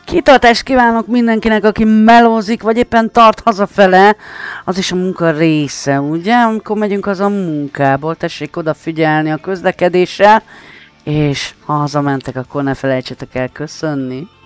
Kitartást kívánok mindenkinek, aki melózik, vagy éppen tart hazafele. Az is a munka része, ugye? Amikor megyünk haza a munkából, tessék odafigyelni a közlekedésre. És ha hazamentek, akkor ne felejtsetek el köszönni.